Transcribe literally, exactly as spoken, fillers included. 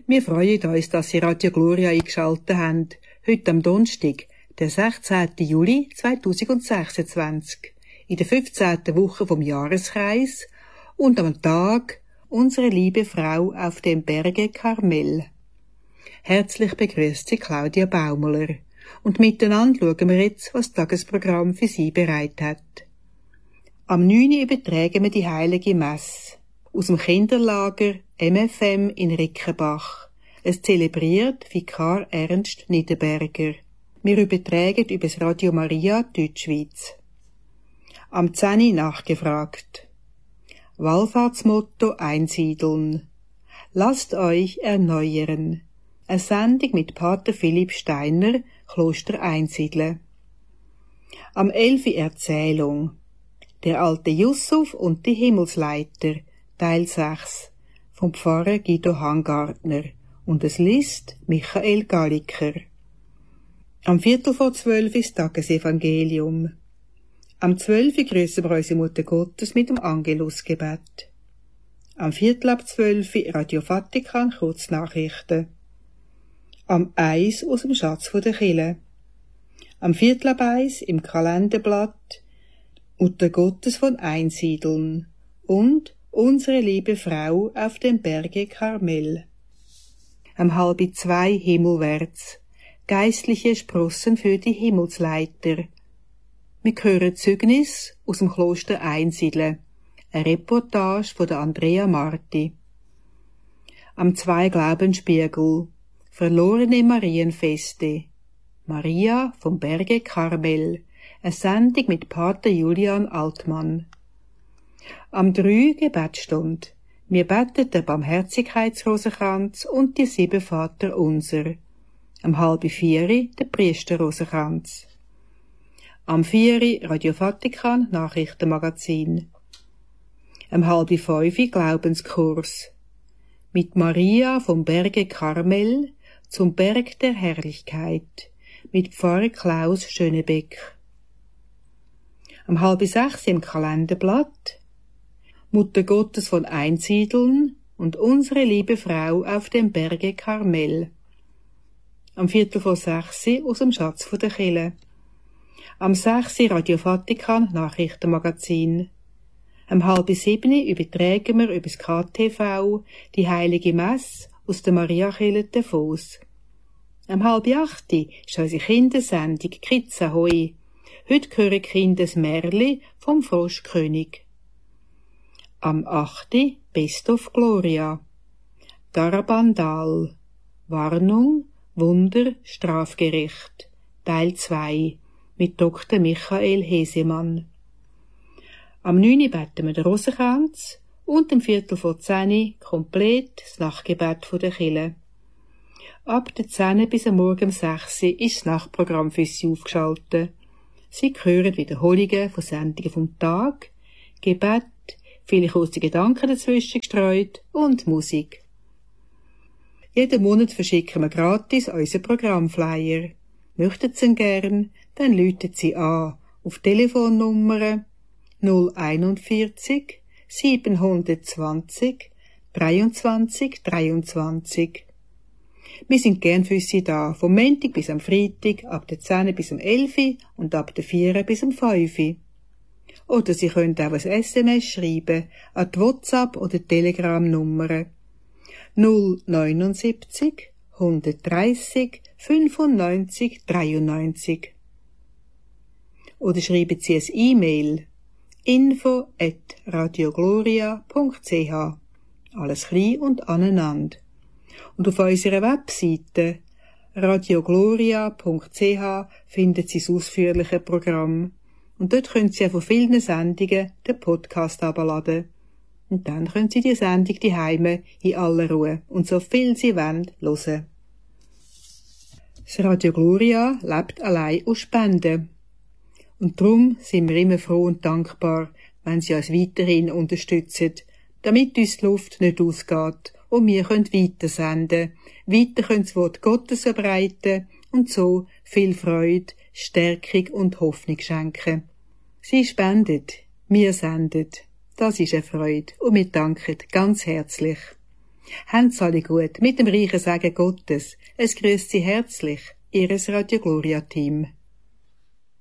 Wir freuen uns, dass Sie Radio Gloria eingeschaltet haben. Heute am Donnerstag, der sechzehnten Juli zweitausendsechsundzwanzig, in der fünfzehnten Woche vom Jahreskreis und am Tag unsere liebe Frau auf dem Berge Karmel. Herzlich begrüßt Sie Claudia Baumler. Und miteinander schauen wir jetzt, was das Tagesprogramm für Sie bereit hat. Am neunten übertragen wir die Heilige Messe aus dem Kinderlager M F M in Rickenbach. Es zelebriert Vikar Ernst Niederberger. Wir übertragen über das Radio Maria Deutschschweiz. Am zehnten nachgefragt. Wallfahrtsmotto einsiedeln. Lasst euch erneuern. Eine Sendung mit Pater Philipp Steiner, Kloster Einsiedeln. Am elften Erzählung. Der alte Yusuf und die Himmelsleiter, Teil sechs, vom Pfarrer Guido Hangartner, und es liest Michael Galliker. Am Viertel vor zwölf ist Tagesevangelium. Am zwölf grüßen wir unsere Mutter Gottes mit dem Angelusgebet. Am Viertel ab zwölf Radio Vatikan, Kurznachrichten. Am eins aus dem Schatz der Kirche. Am Viertel ab eins im Kalenderblatt Mutter Gottes von Einsiedeln und unsere liebe Frau auf dem Berge Karmel. Am halb zwei himmelwärts. Geistliche Sprossen für die Himmelsleiter. Wir hören Zeugnis aus dem Kloster Einsiedeln. Eine Reportage von der Andrea Marti. Am zwei Glaubensspiegel. Verlorene Marienfeste. Maria vom Berge Karmel. Eine Sendung mit Pater Julian Altmann. Am drei Gebetsstunde. Wir beten den Barmherzigkeitsrosenkranz und die sieben Vater unser. Am halb vier der Priesterrosenkranz. Am vier Radio Vatikan Nachrichtenmagazin. Am halb fünf Glaubenskurs. Mit Maria vom Berge Karmel zum Berg der Herrlichkeit. Mit Pfarrer Klaus Schönebeck. Am halb sechs im Kalenderblatt. Mutter Gottes von Einsiedeln und unsere liebe Frau auf dem Berge Karmel. Am Viertel vor sechs aus dem Schatz der Kirche. Am sechs Radio Vatikan Nachrichtenmagazin. Am halb sieben übertragen wir über das K T V die Heilige Messe aus der Mariakirche Davos. Am halb acht ist unsere Kindersendung Kids Ahoi. Heute hören die Kinder das Märli vom Froschkönig. Am achten Best of Gloria. Garabandal. Warnung, Wunder, Strafgericht. Teil zwei. Mit Doktor Michael Hesemann. Am neunten beten wir den Rosenkranz und am Viertel vor zehn komplett das Nachtgebet der Kirche. Ab der zehn bis am Morgen um sechs ist das Nachtprogramm für Sie aufgeschaltet. Sie hören Wiederholungen von Sendungen vom Tag, Gebet, viele kurze Gedanken dazwischen gestreut und Musik. Jeden Monat verschicken wir gratis unseren Programmflyer. Möchten Sie ihn gern, dann läuten Sie an auf Telefonnummer null einundvierzig siebenhundertzwanzig dreiundzwanzig dreiundzwanzig. Wir sind gern für Sie da, vom Montag bis am Freitag, ab der zehn bis am elf und ab der vier bis am fünf. Oder Sie können auch ein S M S schreiben an die WhatsApp- oder Telegram-Nummer null neunundsiebzig hundertdreissig fünfundneunzig dreiundneunzig. Oder schreiben Sie ein E-Mail info at radiogloria punkt c h. Alles klein und aneinander. Und auf unserer Webseite radiogloria punkt c h finden Sie das ausführliche Programm. Und dort können Sie auch von vielen Sendungen den Podcast herunterladen. Und dann können Sie die Sendung daheim in aller Ruhe und so viel Sie wollen hören. Das Radio Gloria lebt allein aus Spenden. Und darum sind wir immer froh und dankbar, wenn Sie uns weiterhin unterstützen, damit uns die Luft nicht ausgeht und wir können weitersenden, weiter können das Wort Gottes verbreiten und so viel Freude, Stärkung und Hoffnung schenken. Sie spendet, wir senden. Das ist eine Freude und wir danken ganz herzlich. Habt's alle gut, mit dem reichen Segen Gottes. Es grüßt Sie herzlich, Ihres Radio Gloria Team.